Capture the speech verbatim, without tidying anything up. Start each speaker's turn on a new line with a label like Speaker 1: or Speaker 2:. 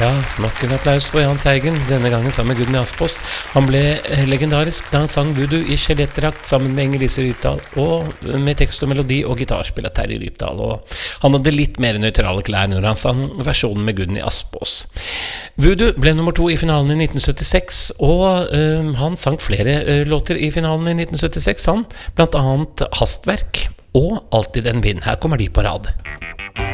Speaker 1: Ja, nok en applaus for Jahn Teigen, denne gangen sammen med Gudny Aspaas. Han ble legendarisk da han sang Voodoo i skjelettdrakt sammen med Inger-Lise Rypdal, og med tekst og melodi og gitarspill av Terje Rypdal. Og han hadde litt mer nøytrale klær når han sang versjonen med Gudny Aspaas. Voodoo ble nummer to i finalen i nitten syttiseks, og uh, han sang flere uh, låter i finalen i nitten syttiseks, han, blant annet Hastverk og Alltid en vind. Her kommer de på rad.